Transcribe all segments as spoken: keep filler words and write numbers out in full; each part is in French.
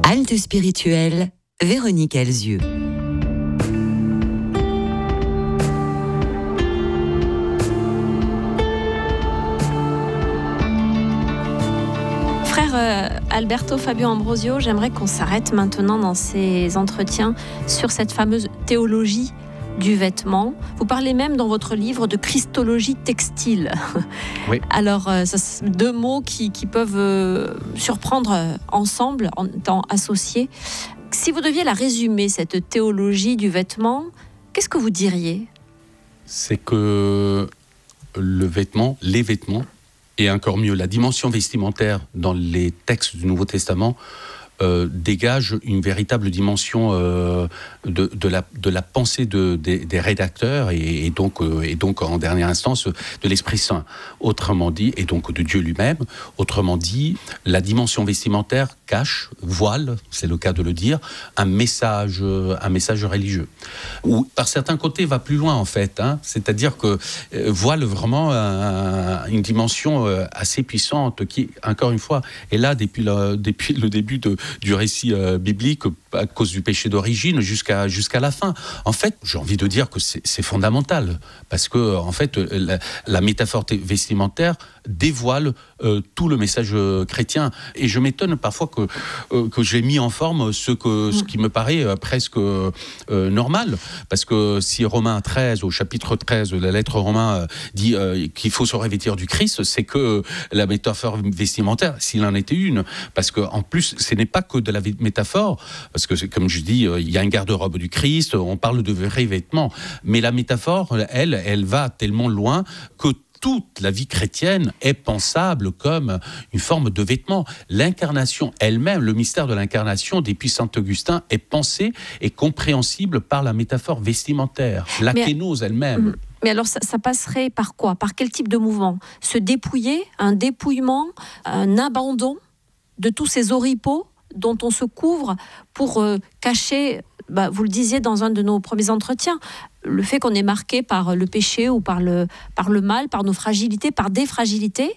Halte spirituelle, Véronique Elzieux. Frère euh, Alberto Fabio Ambrosio, j'aimerais qu'on s'arrête maintenant dans ces entretiens sur cette fameuse théologie du vêtement. Vous parlez même dans votre livre de christologie textile. Oui. Alors, euh, ça, c'est deux mots qui, qui peuvent euh, surprendre euh, ensemble, en étant associés. Si vous deviez la résumer, cette théologie du vêtement, qu'est-ce que vous diriez ? C'est que le vêtement, les vêtements, et encore mieux, la dimension vestimentaire dans les textes du Nouveau Testament euh, dégage une véritable dimension euh, de, de, la, de la pensée de, des, des rédacteurs et, et, donc, euh, et donc, en dernière instance, de l'Esprit Saint. Autrement dit, et donc de Dieu lui-même, autrement dit, la dimension vestimentaire cache, voile, c'est le cas de le dire, un message, un message religieux. Ou par certains côtés va plus loin en fait, hein, c'est-à-dire que euh, voile vraiment un, une dimension euh, assez puissante qui, encore une fois, est là depuis le, depuis le début de, du récit euh, biblique à cause du péché d'origine jusqu'à, jusqu'à la fin. En fait, j'ai envie de dire que c'est, c'est fondamental parce que en fait, la, la métaphore vestimentaire dévoile euh, tout le message euh, chrétien. Et je m'étonne parfois que, euh, que j'ai mis en forme ce, que, ce qui me paraît euh, presque euh, normal. Parce que si Romains treize, au chapitre treize de la lettre aux Romains, euh, dit euh, qu'il faut se revêtir du Christ, c'est que la métaphore vestimentaire, s'il en était une, parce qu'en plus, ce n'est pas que de la métaphore, parce que, comme je dis, euh, il y a un garde-robe du Christ, on parle de vrais vêtements. Mais la métaphore, elle, elle va tellement loin que toute la vie chrétienne est pensable comme une forme de vêtement. L'incarnation elle-même, le mystère de l'incarnation depuis saint Augustin est pensé et compréhensible par la métaphore vestimentaire, la Mais, kénose elle-même. Mais alors ça, ça passerait par quoi ? Par quel type de mouvement ? Se dépouiller, un dépouillement, un abandon de tous ces oripeaux dont on se couvre pour euh, cacher, bah, vous le disiez dans un de nos premiers entretiens, le fait qu'on est marqué par le péché ou par le, par le mal, par nos fragilités, par des fragilités.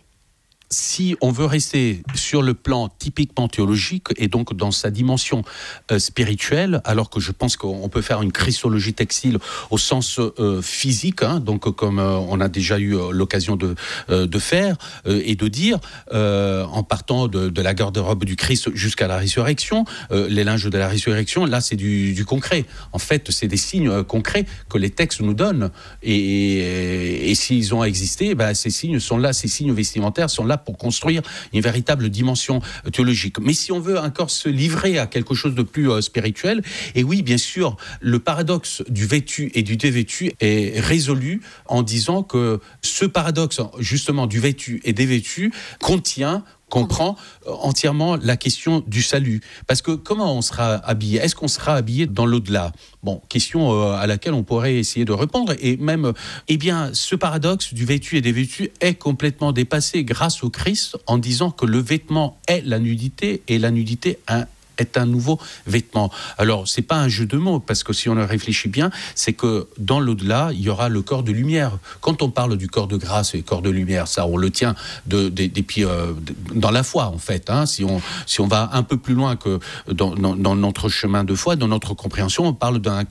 Si on veut rester sur le plan typiquement théologique et donc dans sa dimension euh, spirituelle, alors que je pense qu'on peut faire une christologie textile au sens euh, physique, hein, donc comme euh, on a déjà eu euh, l'occasion de, euh, de faire euh, et de dire, euh, en partant de, de la garde-robe du Christ jusqu'à la résurrection, euh, les linges de la résurrection, là c'est du, du concret. En fait, c'est des signes euh, concrets que les textes nous donnent. Et, et, et s'ils ont existé, ben, ces signes sont là, ces signes vestimentaires sont là pour construire une véritable dimension théologique. Mais si on veut encore se livrer à quelque chose de plus euh, spirituel, et oui, bien sûr, le paradoxe du vêtu et du dévêtu est résolu en disant que ce paradoxe, justement, du vêtu et des vêtus contient comprend entièrement la question du salut. Parce que comment on sera habillé ? Est-ce qu'on sera habillé dans l'au-delà ? Bon, question euh, à laquelle on pourrait essayer de répondre. Et même, euh, eh bien, ce paradoxe du vêtu et des vêtus est complètement dépassé grâce au Christ en disant que le vêtement est la nudité et la nudité un est un nouveau vêtement. Alors, c'est pas un jeu de mots, parce que si on le réfléchit bien, c'est que dans l'au-delà, il y aura le corps de lumière. Quand on parle du corps de grâce et corps de lumière, ça, on le tient de, de, de, de, euh, dans la foi, en fait. Hein. Si, on, si on va un peu plus loin que dans, dans, dans notre chemin de foi, dans notre compréhension, on parle d'un